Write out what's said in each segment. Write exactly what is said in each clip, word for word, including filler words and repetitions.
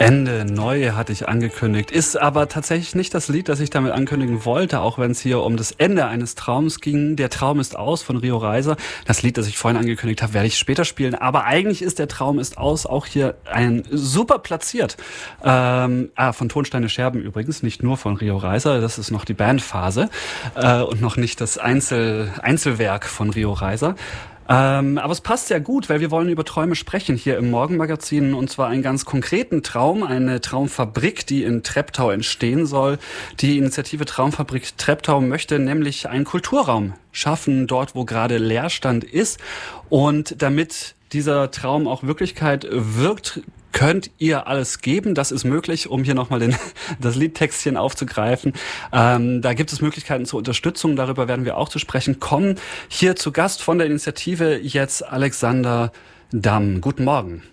Ende neu hatte ich angekündigt, ist aber tatsächlich nicht das Lied, das ich damit ankündigen wollte, auch wenn es hier um das Ende eines Traums ging. Der Traum ist aus von Rio Reiser. Das Lied, das ich vorhin angekündigt habe, werde ich später spielen. Aber eigentlich ist der Traum ist aus auch hier ein super platziert. Ähm, ah, von Tonsteine Scherben übrigens, nicht nur von Rio Reiser. Das ist noch die Bandphase äh, und noch nicht das Einzel Einzelwerk von Rio Reiser. Ähm, aber es passt sehr gut, weil wir wollen über Träume sprechen hier im Morgenmagazin, und zwar einen ganz konkreten Traum, eine Traumfabrik, die in Treptow entstehen soll. Die Initiative Traumfabrik Treptow möchte nämlich einen Kulturraum schaffen, dort wo gerade Leerstand ist, und damit dieser Traum auch Wirklichkeit wirkt, könnt ihr alles geben. Das ist möglich, um hier nochmal den, das Liedtextchen aufzugreifen. Ähm, da gibt es Möglichkeiten zur Unterstützung. Darüber werden wir auch zu sprechen kommen. Hier zu Gast von der Initiative jetzt Alexander Damm. Guten Morgen.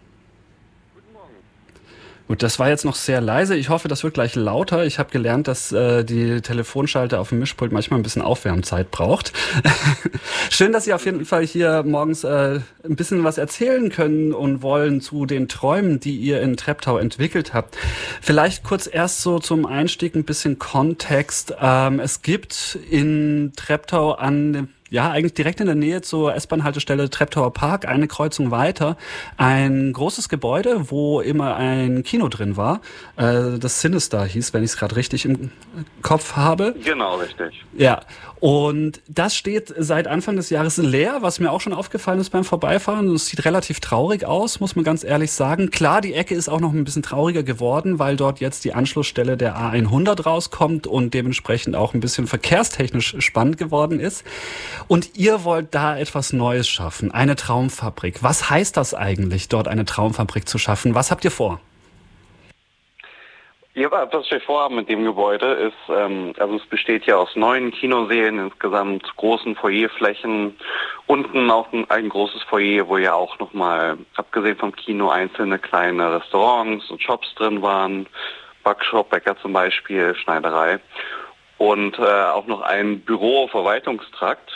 Gut, das war jetzt noch sehr leise. Ich hoffe, das wird gleich lauter. Ich habe gelernt, dass äh, die Telefonschalter auf dem Mischpult manchmal ein bisschen Aufwärmzeit braucht. Schön, dass Sie auf jeden Fall hier morgens äh, ein bisschen was erzählen können und wollen zu den Träumen, die ihr in Treptow entwickelt habt. Vielleicht kurz erst so zum Einstieg ein bisschen Kontext. Ähm, es gibt in Treptow an Ja, eigentlich direkt in der Nähe zur S-Bahn-Haltestelle Treptower Park, eine Kreuzung weiter, ein großes Gebäude, wo immer ein Kino drin war, äh, das Sinister hieß, wenn ich es gerade richtig im Kopf habe. Genau, richtig. Ja, und das steht seit Anfang des Jahres leer, was mir auch schon aufgefallen ist beim Vorbeifahren. Es sieht relativ traurig aus, muss man ganz ehrlich sagen. Klar, die Ecke ist auch noch ein bisschen trauriger geworden, weil dort jetzt die Anschlussstelle der A hundert rauskommt und dementsprechend auch ein bisschen verkehrstechnisch spannend geworden ist. Und ihr wollt da etwas Neues schaffen, eine Traumfabrik. Was heißt das eigentlich, dort eine Traumfabrik zu schaffen? Was habt ihr vor? Ja, was wir vorhaben mit dem Gebäude ist, ähm, also es besteht ja aus neun Kinosälen, insgesamt großen Foyerflächen, unten auch ein, ein großes Foyer, wo ja auch nochmal, abgesehen vom Kino, einzelne kleine Restaurants und Shops drin waren, Backshop, Bäcker zum Beispiel, Schneiderei, und äh, auch noch ein Büro, Verwaltungstrakt.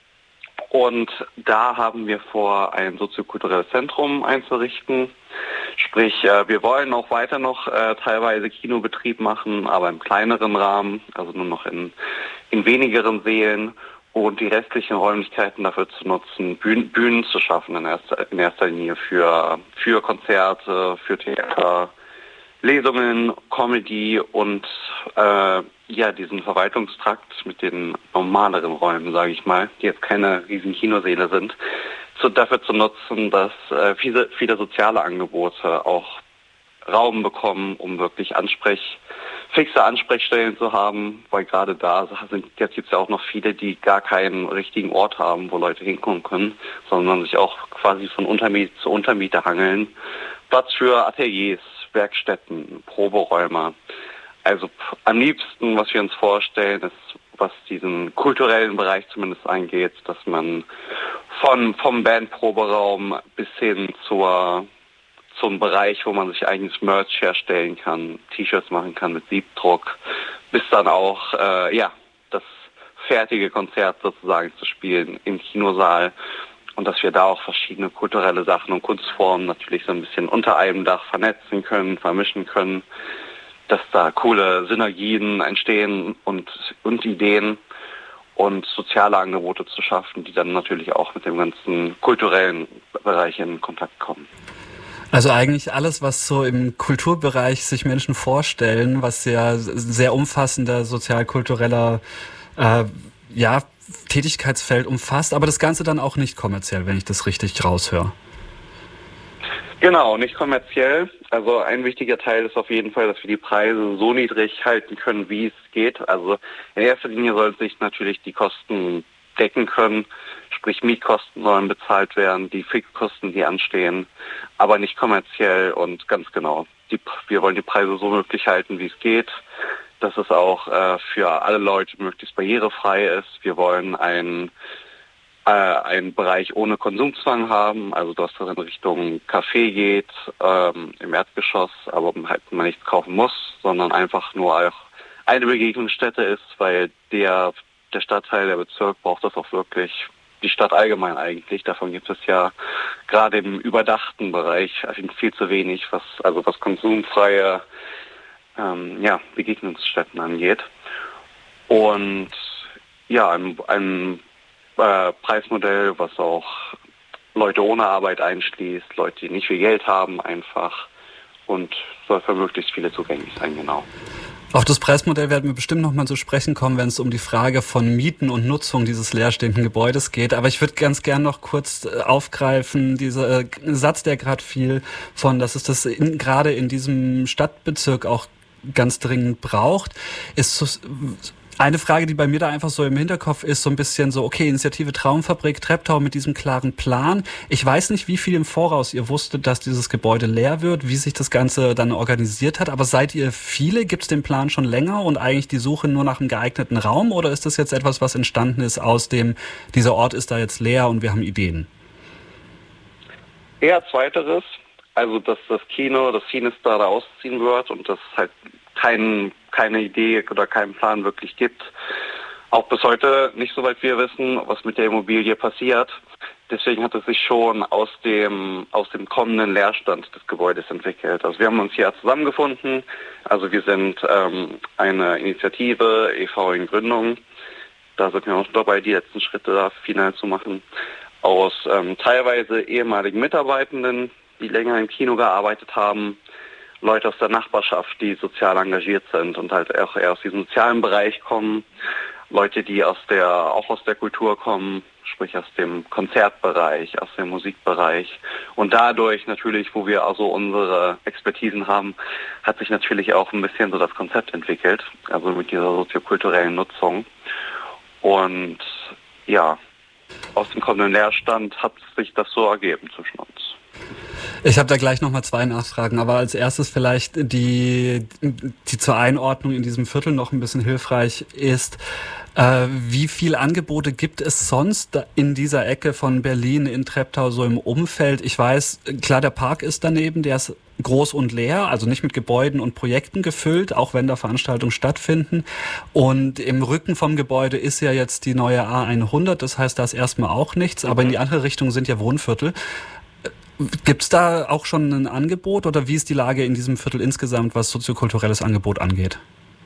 Und da haben wir vor, ein soziokulturelles Zentrum einzurichten. Sprich, äh, wir wollen auch weiter noch äh, teilweise Kinobetrieb machen, aber im kleineren Rahmen, also nur noch in, in wenigeren Sälen, und die restlichen Räumlichkeiten dafür zu nutzen, Bühnen, Bühnen zu schaffen in erster, in erster Linie für, für Konzerte, für Theater, Lesungen, Comedy und äh, ja, diesen Verwaltungstrakt mit den normaleren Räumen, sage ich mal, die jetzt keine riesen Kinosäle sind, zu, dafür zu nutzen, dass äh, viele, viele soziale Angebote auch Raum bekommen, um wirklich Ansprech, fixe Ansprechstellen zu haben, weil gerade da sind jetzt gibt's ja auch noch viele, die gar keinen richtigen Ort haben, wo Leute hinkommen können, sondern sich auch quasi von Untermiete zu Untermiete hangeln. Platz für Ateliers, Werkstätten, Proberäume. Also am liebsten, was wir uns vorstellen, ist, was diesen kulturellen Bereich zumindest angeht, dass man von vom Bandproberaum bis hin zur zum Bereich, wo man sich eigenes Merch herstellen kann, T-Shirts machen kann mit Siebdruck, bis dann auch äh, ja das fertige Konzert sozusagen zu spielen im Kinosaal. Und dass wir da auch verschiedene kulturelle Sachen und Kunstformen natürlich so ein bisschen unter einem Dach vernetzen können, vermischen können, dass da coole Synergien entstehen und, und Ideen und soziale Angebote zu schaffen, die dann natürlich auch mit dem ganzen kulturellen Bereich in Kontakt kommen. Also eigentlich alles, was so im Kulturbereich sich Menschen vorstellen, was ja sehr umfassender sozial-kultureller äh, ja, Tätigkeitsfeld umfasst, aber das Ganze dann auch nicht kommerziell, wenn ich das richtig raushöre. Genau, nicht kommerziell. Also ein wichtiger Teil ist auf jeden Fall, dass wir die Preise so niedrig halten können, wie es geht. Also in erster Linie sollten sich natürlich die Kosten decken können, sprich Mietkosten sollen bezahlt werden, die Fixkosten, die anstehen, aber nicht kommerziell und ganz genau. Die, wir wollen die Preise so möglich halten, wie es geht, dass es auch äh, für alle Leute möglichst barrierefrei ist. Wir wollen ein äh, einen Bereich ohne Konsumzwang haben, also dass das in Richtung Café geht, ähm, im Erdgeschoss, aber halt man nichts kaufen muss, sondern einfach nur auch eine Begegnungsstätte ist, weil der der Stadtteil, der Bezirk braucht das auch wirklich die Stadt allgemein eigentlich. Davon gibt es ja gerade im überdachten Bereich viel zu wenig, was also was konsumfreie ähm, ja, Begegnungsstätten angeht. Und ja, ein, ein äh, Preismodell, was auch Leute ohne Arbeit einschließt, Leute, die nicht viel Geld haben einfach, und soll für möglichst viele zugänglich sein, genau. Auf das Preismodell werden wir bestimmt noch mal zu sprechen kommen, wenn es um die Frage von Mieten und Nutzung dieses leerstehenden Gebäudes geht. Aber ich würde ganz gern noch kurz aufgreifen, dieser äh, Satz, der gerade fiel, von, dass es das in, gerade in diesem Stadtbezirk auch ganz dringend braucht, ist so, eine Frage, die bei mir da einfach so im Hinterkopf ist, so ein bisschen so, okay, Initiative Traumfabrik Treptow mit diesem klaren Plan. Ich weiß nicht, wie viel im Voraus ihr wusstet, dass dieses Gebäude leer wird, wie sich das Ganze dann organisiert hat, aber seid ihr viele? Gibt es den Plan schon länger und eigentlich die Suche nur nach einem geeigneten Raum, oder ist das jetzt etwas, was entstanden ist aus dem, dieser Ort ist da jetzt leer und wir haben Ideen? Eher zweiteres, also dass das Kino, das Cinestar da ausziehen wird und das halt kein, keine Idee oder keinen Plan wirklich gibt. Auch bis heute nicht, soweit wir wissen, was mit der Immobilie passiert. Deswegen hat es sich schon aus dem, aus dem kommenden Leerstand des Gebäudes entwickelt. Also wir haben uns hier zusammengefunden. Also wir sind ähm, eine Initiative, E V in Gründung. Da sind wir auch dabei, die letzten Schritte da final zu machen. Aus ähm, teilweise ehemaligen Mitarbeitenden, die länger im Kino gearbeitet haben, Leute aus der Nachbarschaft, die sozial engagiert sind und halt auch eher aus diesem sozialen Bereich kommen, Leute, die aus der auch aus der Kultur kommen, sprich aus dem Konzertbereich, aus dem Musikbereich. Und dadurch natürlich, wo wir also unsere Expertisen haben, hat sich natürlich auch ein bisschen so das Konzept entwickelt, also mit dieser soziokulturellen Nutzung. Und ja, aus dem kommenden Leerstand hat sich das so ergeben zwischen uns. Ich habe da gleich nochmal zwei Nachfragen, aber als erstes vielleicht die, die zur Einordnung in diesem Viertel noch ein bisschen hilfreich ist. Äh, wie viel Angebote gibt es sonst in dieser Ecke von Berlin in Treptow so im Umfeld? Ich weiß, klar, der Park ist daneben, der ist groß und leer, also nicht mit Gebäuden und Projekten gefüllt, auch wenn da Veranstaltungen stattfinden. Und im Rücken vom Gebäude ist ja jetzt die neue A hundert, das heißt, da ist erstmal auch nichts, aber in die andere Richtung sind ja Wohnviertel. Gibt es da auch schon ein Angebot oder wie ist die Lage in diesem Viertel insgesamt, was soziokulturelles Angebot angeht?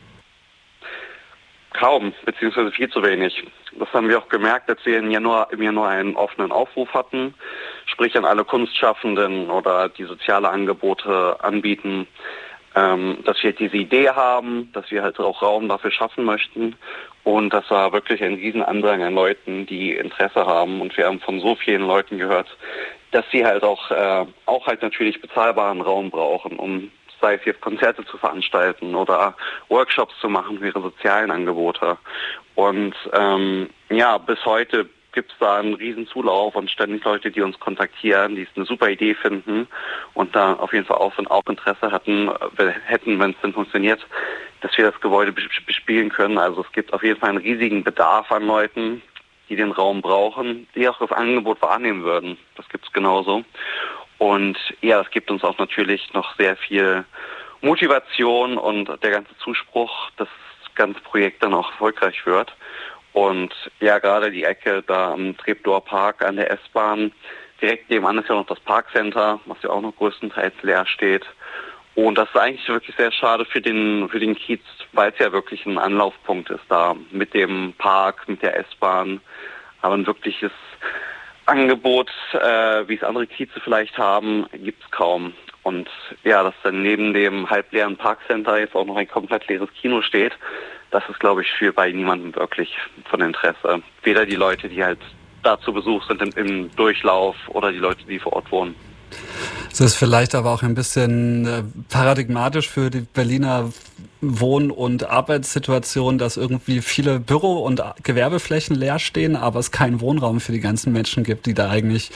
Kaum, beziehungsweise viel zu wenig. Das haben wir auch gemerkt, als wir im Januar, im Januar einen offenen Aufruf hatten, sprich an alle Kunstschaffenden oder die soziale Angebote anbieten, ähm, dass wir diese Idee haben, dass wir halt auch Raum dafür schaffen möchten. Und das war wirklich ein Riesenandrang an Leuten, die Interesse haben. Und wir haben von so vielen Leuten gehört, dass sie halt auch, äh, auch halt natürlich bezahlbaren Raum brauchen, um sei es jetzt Konzerte zu veranstalten oder Workshops zu machen für ihre sozialen Angebote. Und ähm, ja, bis heute gibt es da einen riesen Zulauf und ständig Leute, die uns kontaktieren, die es eine super Idee finden und da auf jeden Fall auch, auch Interesse hatten, hätten, wenn es denn funktioniert, dass wir das Gebäude bespielen können. Also es gibt auf jeden Fall einen riesigen Bedarf an Leuten, die den Raum brauchen, die auch das Angebot wahrnehmen würden. Das gibt es genauso. Und ja, es gibt uns auch natürlich noch sehr viel Motivation und der ganze Zuspruch, dass das ganze Projekt dann auch erfolgreich wird. Und ja, gerade die Ecke da am Treptower Park an der S-Bahn, direkt nebenan ist ja noch das Parkcenter, was ja auch noch größtenteils leer steht. Und das ist eigentlich wirklich sehr schade für den für den Kiez, weil es ja wirklich ein Anlaufpunkt ist da mit dem Park, mit der S-Bahn. Aber ein wirkliches Angebot, äh, wie es andere Kieze vielleicht haben, gibt es kaum. Und ja, dass dann neben dem halbleeren Parkcenter jetzt auch noch ein komplett leeres Kino steht, das ist, glaube ich, für bei niemandem wirklich von Interesse. Weder die Leute, die halt da zu Besuch sind im, im Durchlauf oder die Leute, die vor Ort wohnen. Es ist vielleicht aber auch ein bisschen äh, paradigmatisch für die Berliner Wohn- und Arbeitssituation, dass irgendwie viele Büro- und Gewerbeflächen leer stehen, aber es keinen Wohnraum für die ganzen Menschen gibt, die da eigentlich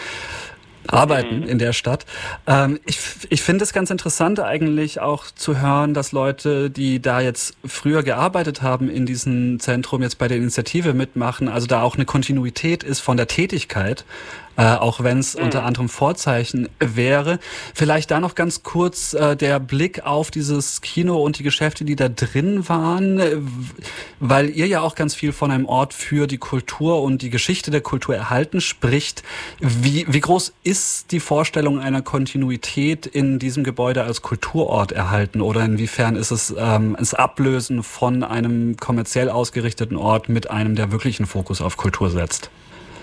arbeiten in der Stadt. Ähm, ich ich finde es ganz interessant eigentlich auch zu hören, dass Leute, die da jetzt früher gearbeitet haben in diesem Zentrum, jetzt bei der Initiative mitmachen, also da auch eine Kontinuität ist von der Tätigkeit. Äh, auch wenn es mhm. unter anderem Vorzeichen wäre. Vielleicht da noch ganz kurz äh, der Blick auf dieses Kino und die Geschäfte, die da drin waren, weil ihr ja auch ganz viel von einem Ort für die Kultur und die Geschichte der Kultur erhalten spricht. Wie, wie groß ist die Vorstellung einer Kontinuität in diesem Gebäude als Kulturort erhalten, oder inwiefern ist es ähm, das Ablösen von einem kommerziell ausgerichteten Ort mit einem, der wirklich einen Fokus auf Kultur setzt?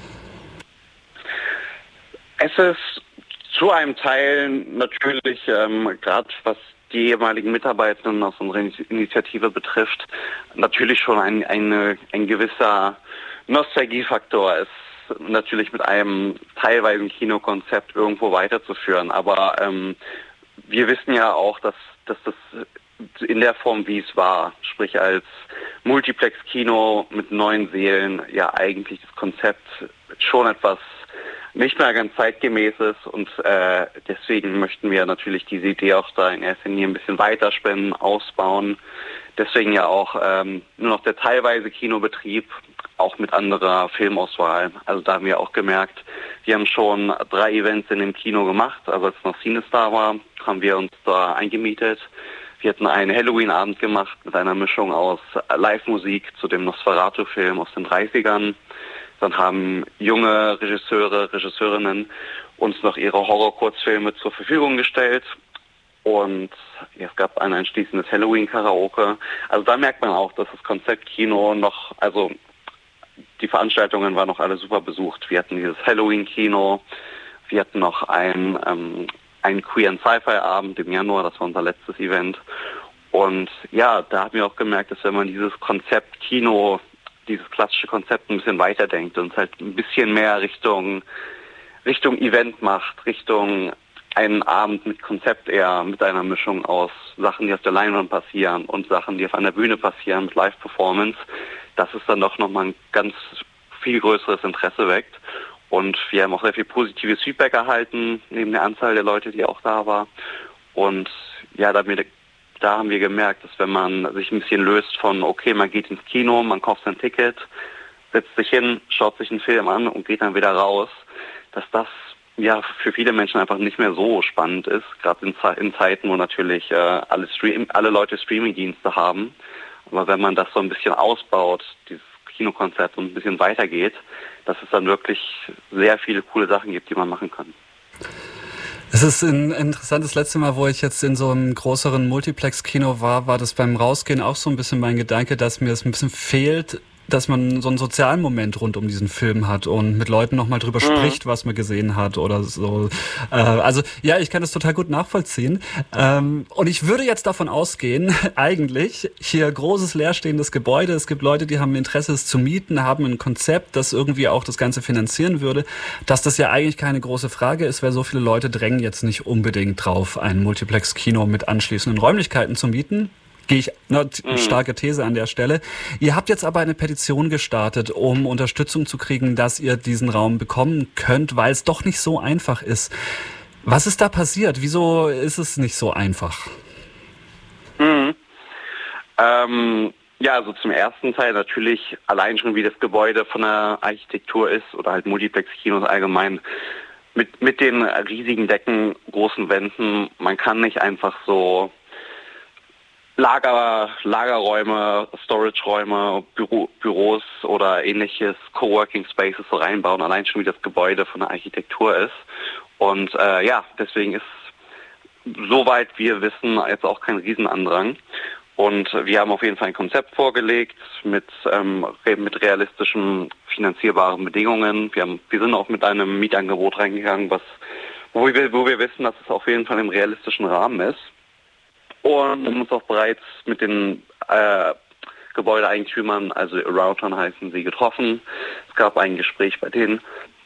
Es ist zu einem Teil natürlich, ähm, gerade was die ehemaligen Mitarbeitenden aus unserer Initiative betrifft, natürlich schon ein, eine, ein gewisser Nostalgiefaktor ist, natürlich mit einem teilweise Kinokonzept irgendwo weiterzuführen. Aber ähm, wir wissen ja auch, dass, dass das in der Form, wie es war, sprich als Multiplex-Kino mit neun Sälen, ja eigentlich das Konzept schon etwas nicht mehr ganz zeitgemäß ist, und äh, deswegen möchten wir natürlich diese Idee auch da in erster Linie ein bisschen weiterspinnen, ausbauen. Deswegen ja auch ähm, nur noch der teilweise Kinobetrieb, auch mit anderer Filmauswahl. Also da haben wir auch gemerkt, wir haben schon drei Events in dem Kino gemacht. Also als noch CineStar war, haben wir uns da eingemietet. Wir hatten einen Halloween-Abend gemacht mit einer Mischung aus Live-Musik zu dem Nosferatu-Film aus den dreißigern. Dann haben junge Regisseure, Regisseurinnen uns noch ihre Horror-Kurzfilme zur Verfügung gestellt. Und es gab ein anschließendes Halloween-Karaoke. Also da merkt man auch, dass das Konzept Kino noch, also die Veranstaltungen waren noch alle super besucht. Wir hatten dieses Halloween-Kino, wir hatten noch ein, ähm, einen Queer and Sci-Fi-Abend im Januar, das war unser letztes Event. Und ja, da haben wir auch gemerkt, dass wenn man dieses Konzept Kino, dieses klassische Konzept ein bisschen weiterdenkt und halt ein bisschen mehr Richtung Richtung Event macht, Richtung einen Abend mit Konzept eher, mit einer Mischung aus Sachen, die auf der Leinwand passieren und Sachen, die auf einer Bühne passieren mit Live-Performance, dass es dann doch nochmal ein ganz viel größeres Interesse weckt. Und wir haben auch sehr viel positives Feedback erhalten, neben der Anzahl der Leute, die auch da war. Und ja, da haben wir Da haben wir gemerkt, dass wenn man sich ein bisschen löst von, okay, man geht ins Kino, man kauft sein Ticket, setzt sich hin, schaut sich einen Film an und geht dann wieder raus, dass das ja für viele Menschen einfach nicht mehr so spannend ist, gerade in, Ze- in Zeiten, wo natürlich äh, alle, Stream- alle Leute Streamingdienste haben. Aber wenn man das so ein bisschen ausbaut, dieses Kinokonzept, und ein bisschen weitergeht, dass es dann wirklich sehr viele coole Sachen gibt, die man machen kann. Es ist ein interessantes, letzte Mal, wo ich jetzt in so einem größeren Multiplex-Kino war, war das beim Rausgehen auch so ein bisschen mein Gedanke, dass mir es ein bisschen fehlt, dass man so einen sozialen Moment rund um diesen Film hat und mit Leuten nochmal drüber mhm. spricht, was man gesehen hat oder so. Äh, also ja, ich kann das total gut nachvollziehen. Ähm, und ich würde jetzt davon ausgehen, eigentlich, hier großes leerstehendes Gebäude, es gibt Leute, die haben Interesse, es zu mieten, haben ein Konzept, das irgendwie auch das Ganze finanzieren würde, dass das ja eigentlich keine große Frage ist, weil so viele Leute drängen jetzt nicht unbedingt drauf, ein Multiplex-Kino mit anschließenden Räumlichkeiten zu mieten. Gehe ich, ne, starke These an der Stelle. Ihr habt jetzt aber eine Petition gestartet, um Unterstützung zu kriegen, dass ihr diesen Raum bekommen könnt, weil es doch nicht so einfach ist. Was ist da passiert? Wieso ist es nicht so einfach? Mhm. Ähm, ja, also zum ersten Teil natürlich allein schon, wie das Gebäude von der Architektur ist oder halt Multiplex-Kinos allgemein. Mit, mit den riesigen Decken, großen Wänden, man kann nicht einfach so Lager, Lagerräume, Storage-Räume, Büro, Büros oder ähnliches, Coworking Spaces so reinbauen, allein schon wie das Gebäude von der Architektur ist. Und äh, ja, deswegen ist, soweit wir wissen, jetzt auch kein Riesenandrang. Und wir haben auf jeden Fall ein Konzept vorgelegt mit, ähm, mit realistischen, finanzierbaren Bedingungen. Wir haben, wir sind auch mit einem Mietangebot reingegangen, was, wo wir, wo wir wissen, dass es auf jeden Fall im realistischen Rahmen ist. Und wir haben uns auch bereits mit den äh, Gebäudeeigentümern, also Aroundtown heißen sie, getroffen. Es gab ein Gespräch bei denen